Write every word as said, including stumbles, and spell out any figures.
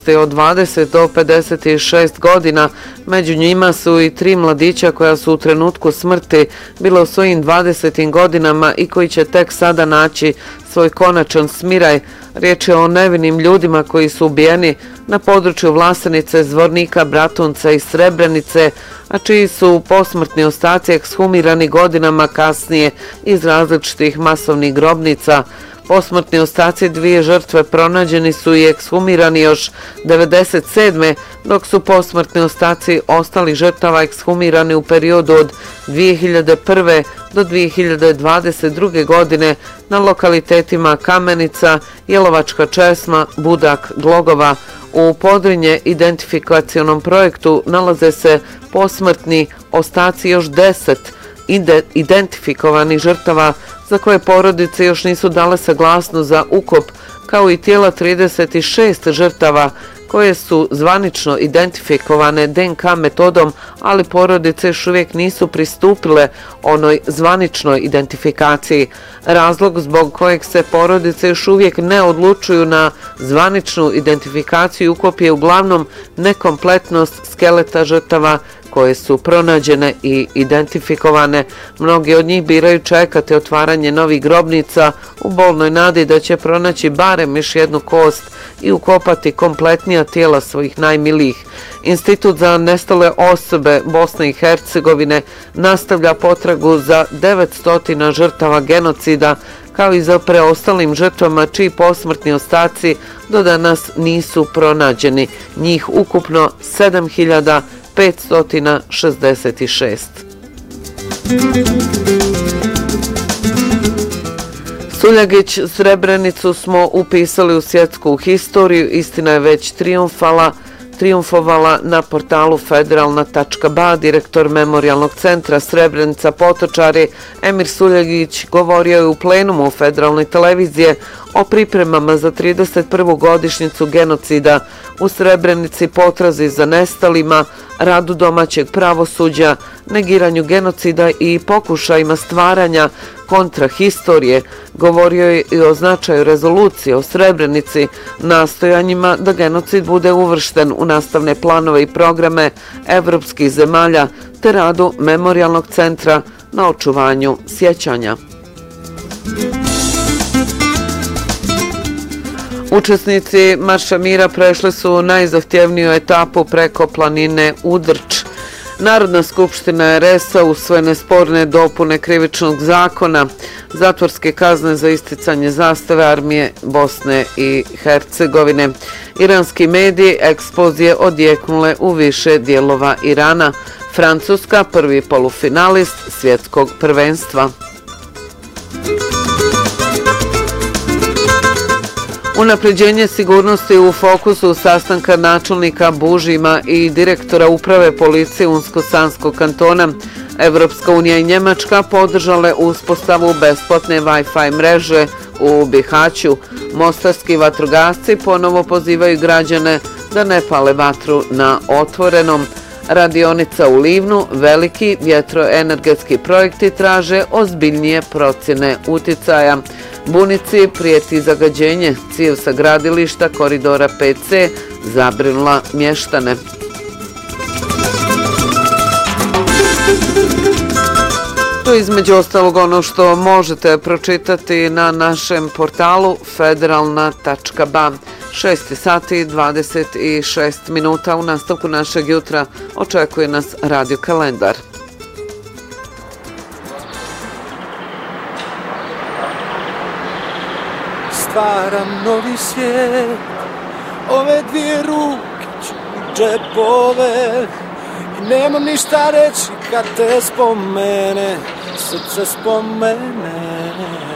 od dvadeset do pedeset šest godina. Među njima su i tri mladića koja su u trenutku smrti bila u svojim dvadesetim godinama i koji će tek sada naći svoj konačan smiraj. Riječ je o nevinim ljudima koji su ubijeni na području Vlasenice, Zvornika, Bratunca i Srebrenice, a čiji su posmrtni ostaci ekshumirani godinama kasnije iz različitih masovnih grobnica. Posmrtni ostaci dvije žrtve pronađeni su i ekshumirani još devedeset sedme. dok su posmrtni ostaci ostalih žrtava ekshumirani u periodu od dvije hiljade prve. do dvije hiljade dvadeset druge. godine na lokalitetima Kamenica, Jelovačka česma, Budak, Glogova. U Podrinje identifikacionom projektu nalaze se posmrtni ostaci još deset identifikovanih žrtava za koje porodice još nisu dale saglasnost za ukop, kao i tijela trideset šest žrtava koje su zvanično identifikovane D N K metodom, ali porodice još uvijek nisu pristupile onoj zvaničnoj identifikaciji. Razlog zbog kojeg se porodice još uvijek ne odlučuju na zvaničnu identifikaciju i ukop je uglavnom nekompletnost skeleta žrtava koje su pronađene i identifikovane. Mnogi od njih biraju čekati otvaranje novih grobnica u bolnoj nadi da će pronaći barem još jednu kost i ukopati kompletnija tijela svojih najmilijih. Institut za nestale osobe Bosne i Hercegovine nastavlja potragu za devetsto žrtava genocida, kao i za preostalim žrtvama čiji posmrtni ostaci do danas nisu pronađeni. Njih ukupno sedam hiljada petsto šezdeset šest. Suljagić, Srebrenicu smo upisali u svjetsku historiju, istina je već triumfala, triumfovala na portalu federalna tačka ba. Direktor Memorijalnog centra Srebrenica Potočari Emir Suljagić govorio je u plenumu federalne televizije o pripremama za trideset prvu godišnjicu genocida u Srebrenici, potrazi za nestalima, radu domaćeg pravosuđa, negiranju genocida i pokušajima stvaranja kontrahistorije. Govorio je i o značaju rezolucije o Srebrenici, nastojanjima da genocid bude uvršten u nastavne planove i programe evropskih zemalja, te radu Memorijalnog centra na očuvanju sjećanja. Učesnici Marša mira prešli su najzahtjevniju etapu preko planine Udrč. Narodna skupština er es-a usvojene sporne dopune krivičnog zakona, zatvorske kazne za isticanje zastave armije Bosne i Hercegovine. Iranski mediji eksplozije odjeknule u više dijelova Irana. Francuska prvi polufinalist svjetskog prvenstva. Unapređenje sigurnosti u fokusu sastanka načelnika Bužima i direktora uprave policije Unsko-Sanskog kantona. Evropska unija i Njemačka podržale uspostavu besplatne Wi-Fi mreže u Bihaću. Mostarski vatrogasci ponovo pozivaju građane da ne pale vatru na otvorenom. Radionica u Livnu, veliki vjetroenergetski projekti traže ozbiljnije procjene uticaja. Bunici prijeti zagađenje, cijev sa gradilišta koridora pet ce zabrinula mještane. To je između ostalog ono što možete pročitati na našem portalu federalna tačka ba. šest sati dvadeset šest minuta. U nastavku našeg jutra očekuje nas radio kalendar. Stvaram novi svijet, ove dvije ruke ću u džepove i nemam ništa reći kad te spomene, srce spomene.